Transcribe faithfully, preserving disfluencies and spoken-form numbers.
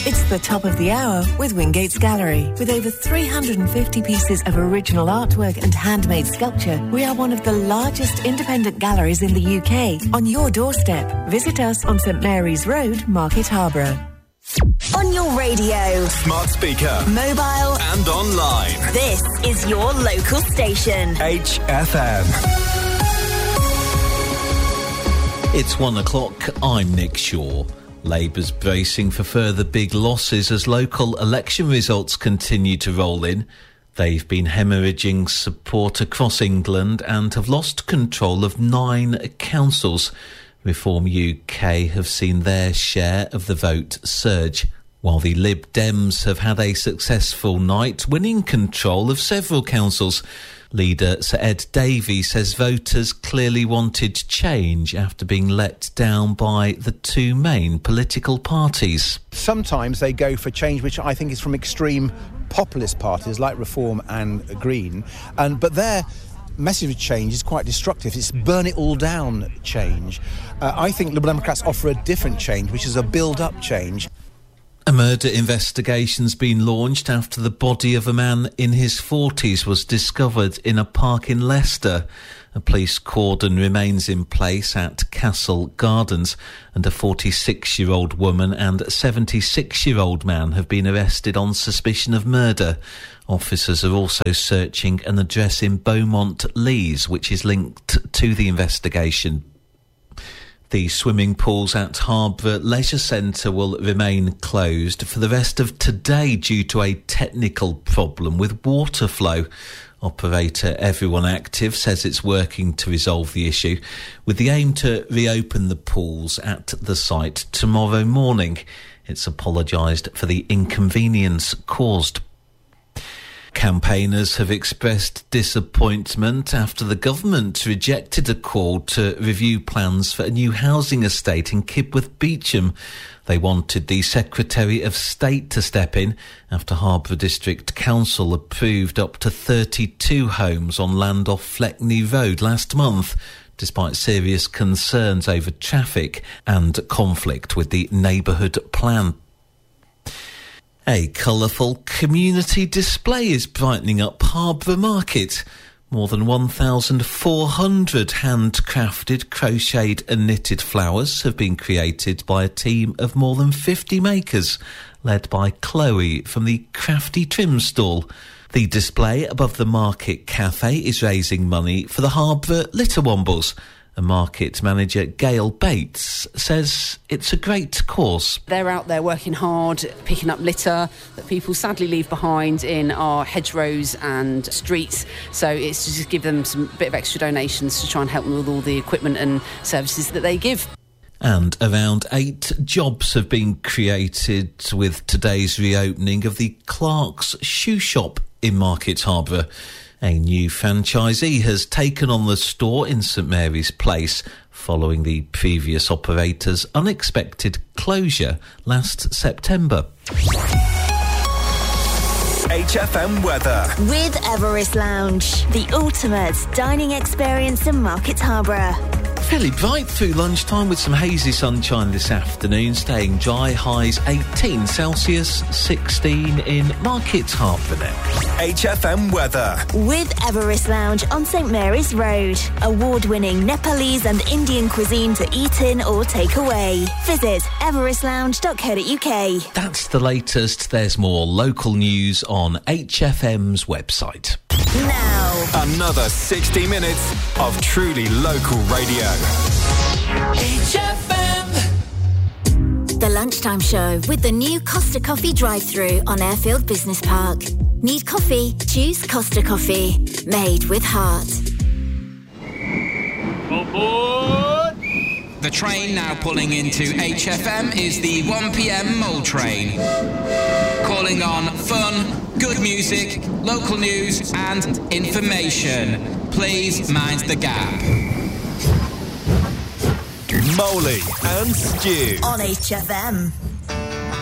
It's the top of the hour with Wingate's Gallery. With over three hundred fifty pieces of original artwork and handmade sculpture, we are one of the largest independent galleries in the U K. On your doorstep. Visit us on St Mary's Road, Market Harborough. On your radio, smart speaker, mobile and online. This is your local station. H F M. It's one o'clock. I'm Nick Shaw. Labour's bracing for further big losses as local election results continue to roll in. They've been hemorrhaging support across England and have lost control of nine councils. Reform U K have seen their share of the vote surge, while the Lib Dems have had a successful night, winning control of several councils. Leader Sir Ed Davey says voters clearly wanted change after being let down by the two main political parties. Sometimes they go for change, which I think is from extreme populist parties like Reform and Green, and but their message of change is quite destructive. It's burn it all down change. Uh, I think Liberal Democrats offer a different change, which is a build-up change. A murder investigation's been launched after the body of a man in his forties was discovered in a park in Leicester. A police cordon remains in place at Castle Gardens, and a forty-six-year-old woman and a seventy-six-year-old man have been arrested on suspicion of murder. Officers are also searching an address in Beaumont Leys, which is linked to the investigation. The swimming pools at Harborough Leisure Centre will remain closed for the rest of today due to a technical problem with water flow. Operator Everyone Active says it's working to resolve the issue, with the aim to reopen the pools at the site tomorrow morning. It's apologised for the inconvenience caused. Campaigners have expressed disappointment after the government rejected a call to review plans for a new housing estate in Kibworth Beecham. They wanted the Secretary of State to step in after Harborough District Council approved up to thirty-two homes on land off Fleckney Road last month, despite serious concerns over traffic and conflict with the neighbourhood plan. A colourful community display is brightening up Harborough Market. More than one thousand four hundred handcrafted, crocheted and knitted flowers have been created by a team of more than fifty makers, led by Chloe from the Crafty Trim stall. The display above the Market Cafe is raising money for the Harborough Litter Wombles. A market manager, Gail Bates, says it's a great cause. They're out there working hard, picking up litter that people sadly leave behind in our hedgerows and streets. So it's to just give them some bit of extra donations to try and help them with all the equipment and services that they give. And around eight jobs have been created with today's reopening of the Clark's Shoe Shop in Market Harborough. A new franchisee has taken on the store in St Mary's Place following the previous operator's unexpected closure last September. H F M weather. With Everest Lounge, the ultimate dining experience in Market Harborough. Fairly bright through lunchtime with some hazy sunshine this afternoon, staying dry, highs eighteen Celsius, sixteen in Market Harborough now. H F M weather. With Everest Lounge on St Mary's Road. Award-winning Nepalese and Indian cuisine to eat in or take away. Visit everest lounge dot co dot uk. That's the latest. There's more local news on H F M's website. Now, another sixty minutes of truly local radio. H F M. The Lunchtime Show with the new Costa Coffee drive-thru on Airfield Business Park. Need coffee? Choose Costa Coffee. Made with heart. Aboard! The train now pulling into H F M is the one p.m. Mole Train. Calling on fun, good music, local news and information. Please mind the gap. Molly and Stu On H F M.